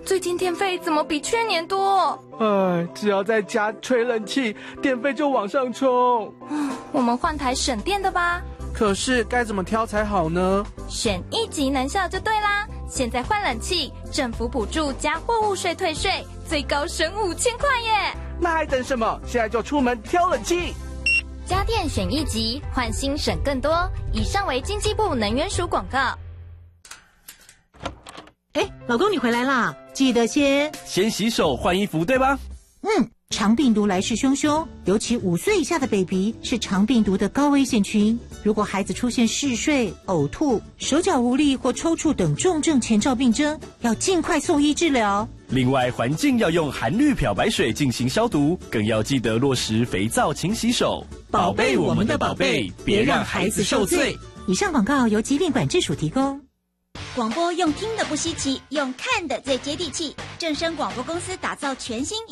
最近电费怎么比去年多？ 只要在家吹冷气，电费就往上冲。 我们换台省电的吧。 可是该怎么挑才好呢？ 选1级能效就对啦。现在换冷气，政府补助加货物税退税，最高省5000块耶！ 那还等什么？现在就出门挑冷气。 家电选1级，换新省更多。以上为经济部能源署广告。 老公你回来啦，记得先洗手换衣服，对吧？ 肠病毒来势汹汹，尤其5岁以下的 baby 是肠病毒的高危险群。如果孩子出现嗜睡、呕吐、手脚无力或抽搐等重症前兆病征，要尽快送医治疗。 另外，环境要用含氯漂白水进行消毒，更要记得落实肥皂勤洗手，宝贝我们的宝贝，别让孩子受罪。 以上广告由疾病管制署提供。 广播用听的不稀奇，用看的最接地气。正声广播公司打造全新